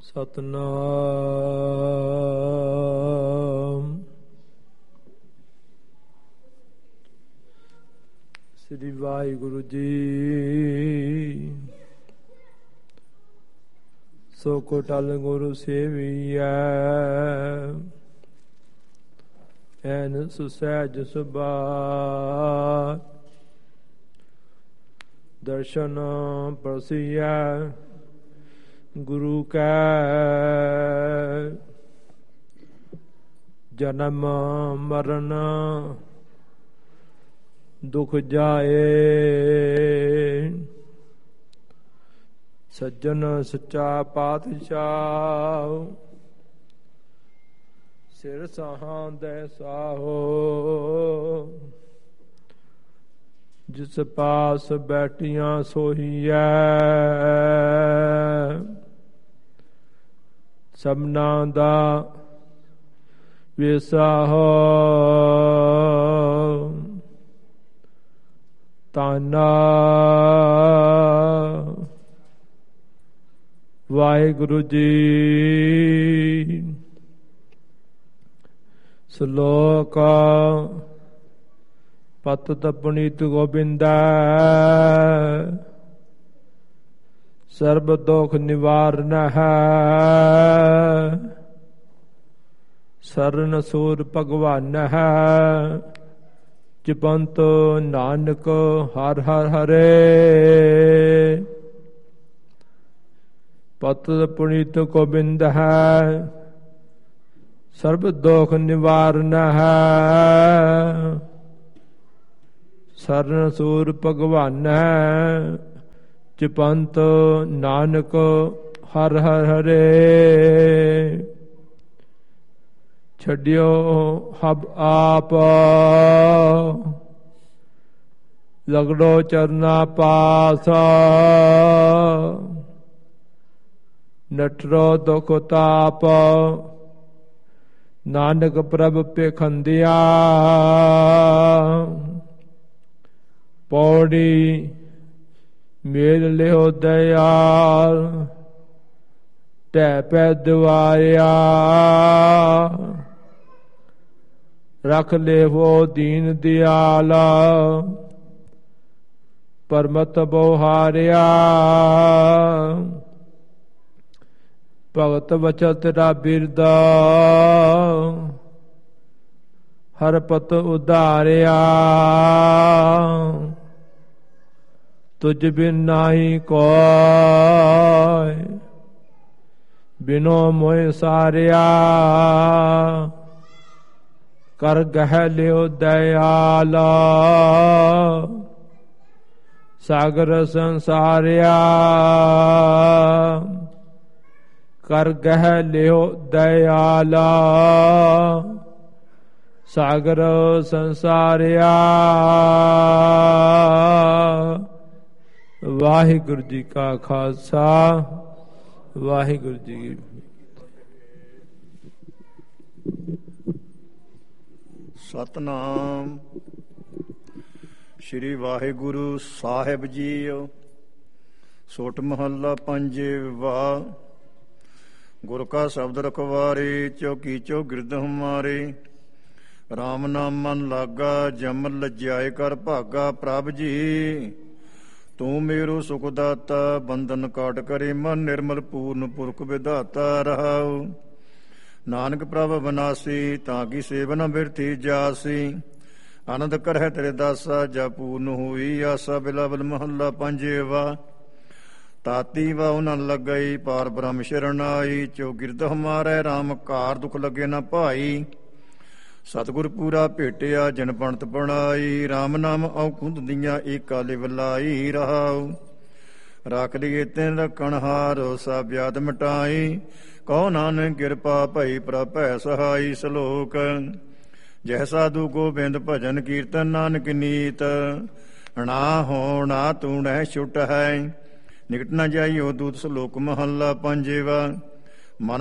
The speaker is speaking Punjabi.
ਸਤਨਾਮ ਸ੍ਰੀ ਵਾਹਿਗੁਰੂ ਜੀ। ਸੋ ਕੋ ਟਲ ਗੁਰੂ ਸੇਵੀਐ ਐਨ ਸੁਸਹਿਜ ਸੁਭਾਤ ਦਰਸ਼ਨ ਪ੍ਰਸੀਐ ਗੁਰੂ ਕੈ ਜਨਮ ਮਰਨ ਦੁਖ ਜਾਏ। ਸੱਜਣ ਸੱਚਾ ਪਾਤਸ਼ਾਹ ਸਿਰ ਸਾਹਾਂ ਦੇ ਸਾਹੋ ਜਿਸ ਪਾਸ ਬੈਠੀਆਂ ਸੋਹੀਐ ਸਭਨਾ ਦਾ ਵਿਸਾਹੋ ਤਾਨਾ ਵਾਹਿਗੁਰੂ ਜੀ। ਸ਼ਲੋਕ ਪਤਿਤ ਪੁਨੀਤ ਗੋਬਿੰਦਾ ਸਰਬ ਦੁਖ ਨਿਵਾਰਨ ਹੈ ਸਰਨ ਸੂਰ ਭਗਵਾਨ ਹੈ ਜਪੰਤ ਨਾਨਕ ਹਰਿ ਹਰਿ ਹਰੇ। ਪਤਿਤ ਪੁਨੀਤ ਗੋਬਿੰਦ ਹੈ ਸਰਬ ਦੁਖ ਨਿਵਾਰਨ ਹੈ ਸਰਨ ਸੂਰ ਭਗਵਾਨ ਹੈ ਜਪੰਤ ਨਾਨਕ ਹਰਿ ਹਰਿ ਹਰੇ। ਛੱਡਿਓ ਹਬ ਆਪ ਲਗੜੋ ਚਰਨਾ ਪਾਸ ਨਟਰੋ ਦੁਖ ਤਾਪ ਨਾਨਕ ਪ੍ਰਭ ਪੇਖੰਦਿਆ। ਪੌੜੀ ਮੇਲ ਲਿਓ ਦਇਆਲ ਟੈ ਪੈ ਦਿਵਾਰਿਆ ਰਖ ਲੇਵੋ ਦੀਨ ਦਿਆਲ ਪਰਮਤ ਬੋਹਾਰਿਆ। ਭਗਤ ਵਚਨ ਤੇਰਾ ਬਿਰਦਾ ਹਰ ਪਤ ਉਧਾਰਿਆ। ਤੁਝ ਬਿਨ ਨਾਹੀ ਕੋਈ ਬਿਨੋ ਮੋਹਿ ਸਾਰਿਆ। ਕਰ ਗਹਿ ਲਿਓ ਦਇਆਲ ਸਾਗਰ ਸੰਸਾਰਿਆ। ਕਰ ਗਹਿ ਲਿਓ ਦਇਆਲ ਸਾਗਰ ਸੰਸਾਰਿਆ। ਵਾਹਿਗੁਰੂ ਜੀ ਕਾ ਖਾਲਸਾ ਵਾਹਿਗੁਰੂ ਜੀ ਕੀ ਫਤਿਹ। ਸਤਨਾਮ ਸ਼੍ਰੀ ਵਾਹਿਗੁਰੂ ਸਾਹਿਬ ਜੀਓ। ਸੋਟ ਮਹੱਲਾ ਪੰਜਵਾ। ਗੁਰ ਕਾ ਸ਼ਬਦ ਰਖਵਾਰੇ ਚੌਕੀ ਚੌਗਿਰਦ ਹਮਾਰੇ। ਰਾਮ ਨਾਮ ਮਨ ਲਾਗਾ ਜਮ ਲਜਿਆਏ ਕਰ ਭਾਗਾ। ਪ੍ਰਭ ਜੀ ਤੂੰ ਮੇਰੋ ਸੁਖ ਦਾਤਾ ਬੰਧਨ ਕਾਟ ਕਰੇ ਮਨ ਨਿਰਮਲ ਪੂਰਨ ਪੁਰਖ ਵਿਧਾਤਾ ਰਹਾਉ। ਨਾਨਕ ਪ੍ਰਭ ਬਨਾਸੀ ਤਾਂ ਕੀ ਸੇਵਨ ਬਿਰਥੀ ਜਾਸੀ। ਆਨੰਦ ਕਰਹਿ ਤੇਰੇ ਦਾਸਾ ਜਾ ਪੂਰਨ ਹੋਈ ਆਸਾ। ਬਿਲਾਵਲ ਮਹੱਲਾ ਪੰਜਵਾ। ਤਾਤੀ ਵਾਉ ਨ ਲੱਗਈ ਪਾਰ ਬ੍ਰਹਮ ਸ਼ਰਨ ਆਈ। ਚੌਗਿਰਦ ਹਮਾਰੇ ਰਾਮ ਕਾਰ ਦੁਖ ਲੱਗੇ ਨਾ ਭਾਈ। ਸਤਿਗੁਰ ਪੂਰਾ ਭੇਟਿਆ ਜਨ ਪੰਡਤ ਬਣਾਈ। ਰਾਮ ਨਾਮ ਔਖੁੰਦ ਦੀਆਂ ਏਕਾ ਲਿਵ ਲਾਈ ਰਹਾਉ। ਰੱਖ ਲਈਏ ਤਿਨ ਰੱਖਣ ਹਾਰੋ ਸਭ ਬਿਆਦ ਮਿਟਾਈ। ਕਹੋ ਨਾਨਕ ਕਿਰਪਾ ਭਈ ਪ੍ਰਭੈ ਸਹਾਈ। ਸ਼ਲੋਕ ਜੈ ਸਾਧੂ ਗੋਬਿੰਦ ਭਜਨ ਕੀਰਤਨ ਨਾਨਕ ਨੀਤ। ਨਾ ਹੋਣਾ ਤੂੰ ਨਹਿ ਛੁਟ ਹੈ ਨਿਕਟ ਨ ਜਾਈਓ ਦੂਤ। ਸ਼ਲੋਕ ਮਹੱਲਾ ਪੰਜਵਾ।